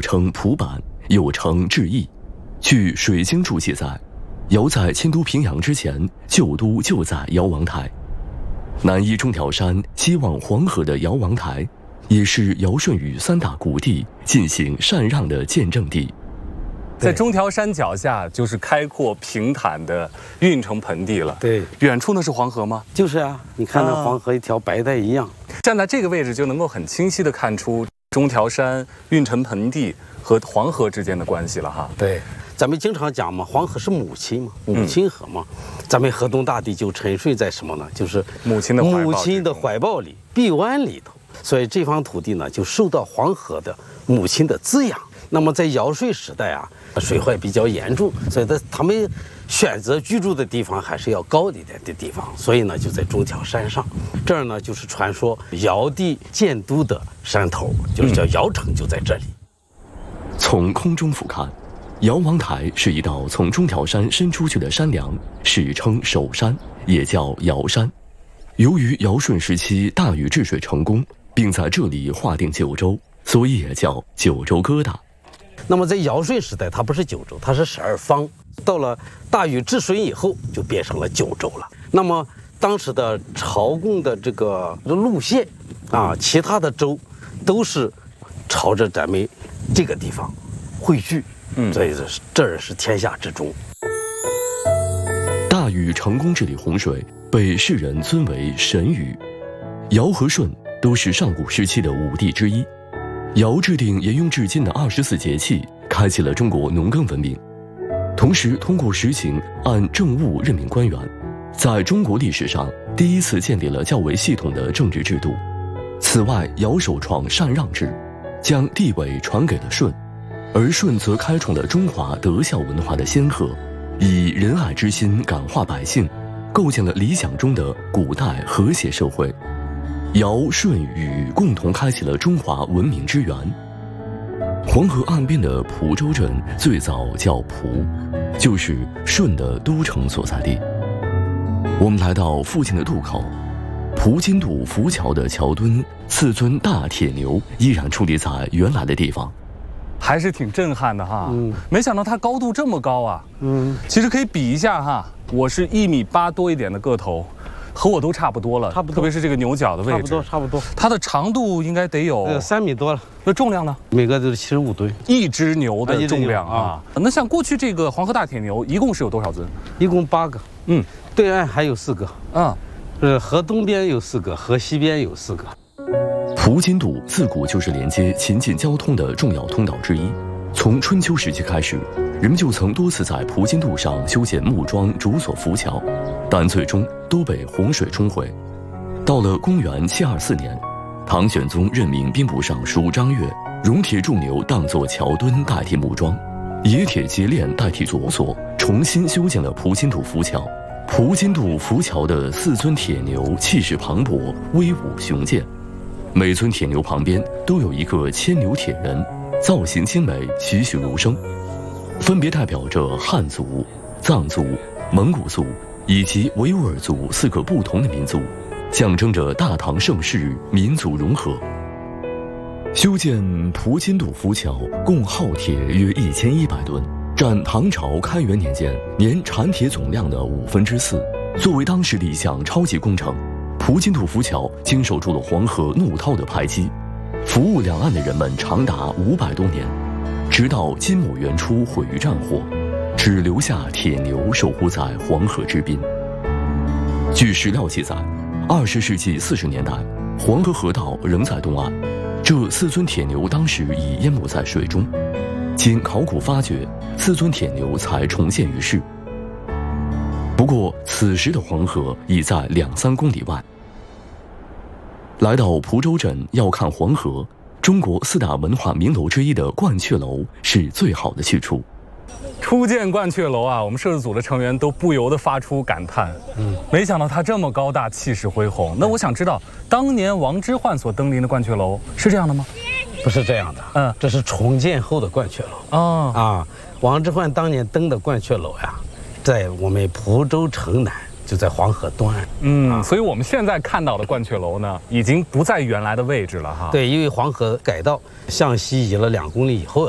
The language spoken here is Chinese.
又称蒲坂，又称志异。据《水经注》记载，尧在迁都平阳之前，旧都就在尧王台。南依中条山，西望黄河的尧王台，也是尧舜禹三大古帝进行禅让的见证地。 在中条山脚下就是开阔平坦的运城盆地了。 对， 远处那是黄河吗？ 就是啊，你看那黄河一条白带一样。 站在这个位置就能够很清晰地看出中条山、运城盆地和黄河之间的关系了哈。 对，咱们经常讲嘛，黄河是母亲嘛，母亲河嘛，咱们河东大地就沉睡在什么呢？就是母亲的怀抱里、臂弯里头。所以这方土地呢，就受到黄河的母亲的滋养。那么在尧舜时代啊，水患比较严重，所以他们选择居住的地方还是要高一点的地方，所以呢就在中条山上。这儿呢就是传说尧帝建都的山头，就是叫尧城，就在这里。 从空中俯瞰，尧王台是一道从中条山伸出去的山梁，史称首山，也叫尧山。由于尧舜时期大禹治水成功，并在这里划定九州，所以也叫九州疙瘩。 那么在尧舜时代，它不是九州，它是12方。到了大禹治水以后，就变成了九州了。那么当时的朝贡的这个路线啊，其他的州都是朝着咱们这个地方汇聚，所以这儿是天下之中。 大禹成功治理洪水，被世人尊为神禹。尧和舜都是上古时期的五帝之一。尧制定沿用至今的24节气，开启了中国农耕文明。同时，通过实行按政务任命官员，在中国历史上第一次建立了较为系统的政治制度。此外，尧首创禅让制，将地位传给了舜，而舜则开创了中华德孝文化的先河，以仁爱之心感化百姓，构建了理想中的古代和谐社会。尧舜禹共同开启了中华文明之源。黄河岸边的蒲州镇最早叫蒲，就是舜的都城所在地。我们来到附近的渡口，蒲津渡浮桥的桥墩4尊大铁牛依然矗立在原来的地方， 还是挺震撼的哈。没想到它高度这么高啊。其实可以比一下哈，我是1.8米多一点的个头。和我都差不多了，特别是这个牛角的位置， 差不多。 它的长度应该得有 3米多了。 那重量呢？ 每个都是75吨， 一只牛的重量啊。那像过去这个黄河大铁牛，一共是有多少尊？ 一共8个。对岸还有4个。河东边有4个，河西边有4个。 蒲津渡自古就是连接秦晋交通的重要通道之一。从春秋时期开始，人们就曾多次在蒲津渡上修建木桩竹索浮桥，但最终都被洪水冲毁。到了公元724年，唐玄宗任命兵部尚书张悦，熔铁铸牛当作桥墩代替木桩，冶铁结炼代替左索，重新修建了蒲津渡浮桥。蒲津渡浮桥的4尊铁牛气势磅礴，威武雄健，每尊铁牛旁边都有一个牵牛铁人，造型精美，栩栩如生，分别代表着汉族、藏族、蒙古族以及维吾尔族4个不同的民族，象征着大唐盛世民族融合。修建蒲津渡浮桥共耗铁约1100吨，占唐朝开元年间年产铁总量的4/5。作为当时的一项超级工程，蒲津渡浮桥经受住了黄河怒涛的排击，服务两岸的人们长达500多年，直到金末元初毁于战火，只留下铁牛守护在黄河之滨。据史料记载，20世纪40年代，黄河河道仍在东岸，这4尊铁牛当时已淹没在水中，经考古发掘，4尊铁牛才重现于世。不过此时的黄河已在2-3公里外。来到蒲州镇要看黄河，中国4大文化名楼之一的鹳雀楼是最好的去处。 初见鹳雀楼啊，我们摄制组的成员都不由得发出感叹。没想到它这么高大，气势恢宏。那我想知道，当年王之涣所登临的鹳雀楼是这样的吗？ 不是这样的，这是重建后的鹳雀楼。王之涣当年登的鹳雀楼呀，在我们蒲州城南，就在黄河东岸。 所以我们现在看到的鹳雀楼呢，已经不在原来的位置了哈。 对，因为黄河改道向西移了2公里以后